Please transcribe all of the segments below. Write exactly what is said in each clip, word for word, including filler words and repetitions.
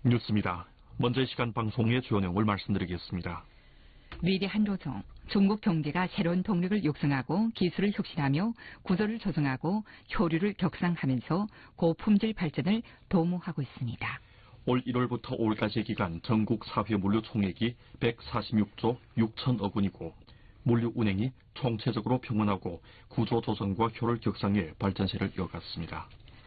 뉴스입니다. 먼저 이 시간 방송의 주요 내용을 말씀드리겠습니다. 위대한 노동, 중국 경제가 새로운 동력을 육성하고 기술을 혁신하며 구조를 조정하고 효율을 격상하면서 고품질 발전을 도모하고 있습니다. 올 일월부터 오월까지의 기간 전국 사회 물류 총액이 백사십육조 육천억 원이고 물류 운행이 총체적으로 평온하고 구조 조정과 효율 격상의 발전세를 이어갔습니다.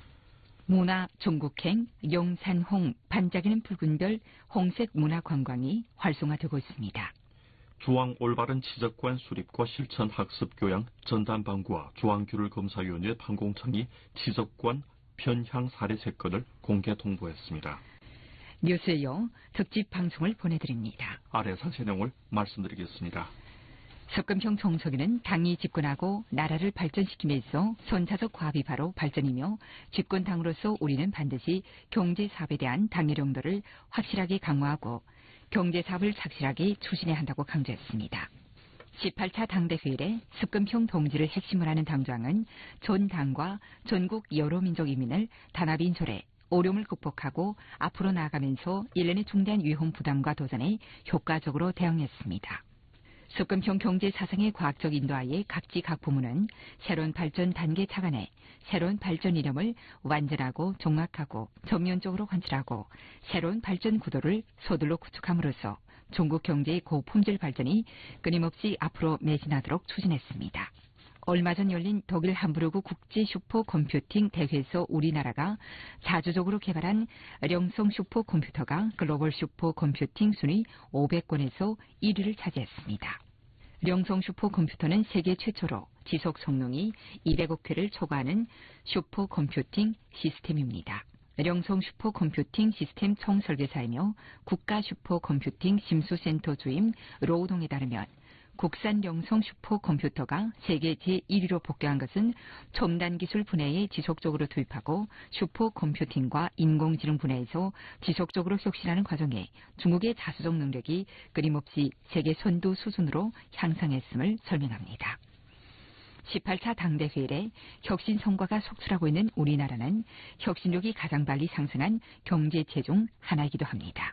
문화 중국행, 용산홍, 반짝이는 붉은별, 홍색 문화 관광이 활성화되고 있습니다. 주황 올바른 지적관 수립과 실천 학습 교양 전담반구와 주황규율 검사위원회 판공청이 지적관 편향 사례 세 건을 공개 통보했습니다. 뉴스에 이어 특집 방송을 보내드립니다. 아래 상세 내용을 말씀드리겠습니다. 석금형 총서기는 당이 집권하고 나라를 발전시킴에 있어 선차적 과업이 바로 발전이며 집권당으로서 우리는 반드시 경제사업에 대한 당의 용도를 확실하게 강화하고 경제사업을 착실하게 추진해야 한다고 강조했습니다. 십팔 차 당대회의에 석금형 동지를 핵심으로 하는 당장은 전 당과 전국 여러 민족 인민을 단합인 조례, 어려움을 극복하고 앞으로 나아가면서 일련의 중대한 위험 부담과 도전에 효과적으로 대응했습니다. 석금형 경제 사상의 과학적 인도하에 각지 각 부문은 새로운 발전 단계 차관에 새로운 발전 이념을 완전하고 종합하고 전면적으로 관찰하고 새로운 발전 구도를 서둘러 구축함으로써 중국 경제의 고품질 발전이 끊임없이 앞으로 매진하도록 추진했습니다. 얼마 전 열린 독일 함부르크 국제 슈퍼컴퓨팅 대회에서 우리나라가 자주적으로 개발한 령성 슈퍼컴퓨터가 글로벌 슈퍼컴퓨팅 순위 오백 권에서 일 위를 차지했습니다. 령성 슈퍼컴퓨터는 세계 최초로 지속 성능이 이백억 회를 초과하는 슈퍼컴퓨팅 시스템입니다. 령성 슈퍼컴퓨팅 시스템 총설계사이며 국가 슈퍼컴퓨팅 심수센터 주임 로우동에 따르면 국산 령성 슈퍼컴퓨터가 세계 제일 위로 복귀한 것은 첨단 기술 분야에 지속적으로 투입하고 슈퍼컴퓨팅과 인공지능 분야에서 지속적으로 혁신하는 과정에 중국의 자수적 능력이 끊임없이 세계 선두 수준으로 향상했음을 설명합니다. 십팔 차 당대회의에 혁신 성과가 속출하고 있는 우리나라는 혁신력이 가장 빨리 상승한 경제체 중 하나이기도 합니다.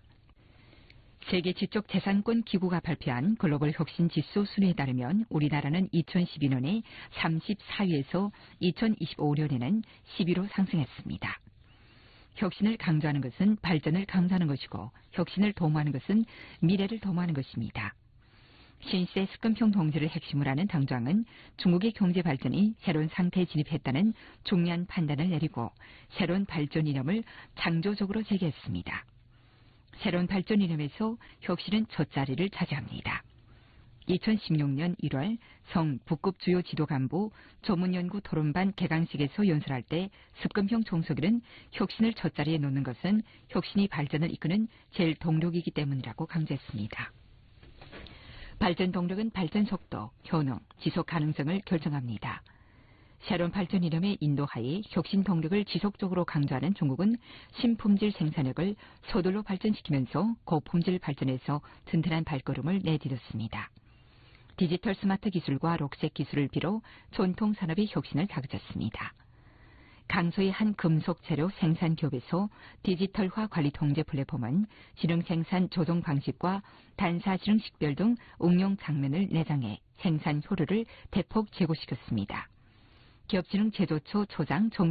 세계 지적재산권 기구가 발표한 글로벌 혁신 지수 순위에 따르면 우리나라는 이천십이 년에 삼십사 위에서 이천이십오 년에는 십 위로 상승했습니다. 혁신을 강조하는 것은 발전을 강조하는 것이고 혁신을 도모하는 것은 미래를 도모하는 것입니다. 신세 석금형 동지를 핵심으로 하는 당장은 중국의 경제 발전이 새로운 상태에 진입했다는 중요한 판단을 내리고 새로운 발전 이념을 창조적으로 제기했습니다. 새로운 발전 이념에서 혁신은 첫 자리를 차지합니다. 이천십육 년 일월 성 북급 주요 지도 간부 전문연구 토론반 개강식에서 연설할 때 석금형 총서기는 혁신을 첫 자리에 놓는 것은 혁신이 발전을 이끄는 제일 동력이기 때문이라고 강조했습니다. 발전 동력은 발전 속도, 효능, 지속 가능성을 결정합니다. 새로운 발전 이념의 인도하에 혁신 동력을 지속적으로 강조하는 중국은 신품질 생산력을 서둘러 발전시키면서 고품질 발전에서 튼튼한 발걸음을 내디뎠습니다. 디지털 스마트 기술과 록색 기술을 비롯 전통 산업의 혁신을 다그쳤습니다. 강소의 한 금속 재료 생산 기업에서 디지털화 관리 통제 플랫폼은 지능 생산 조정 방식과 단사지능 식별 등 응용 장면을 내장해 생산 효율을 대폭 제고시켰습니다. 기업지능 제조처 초장 정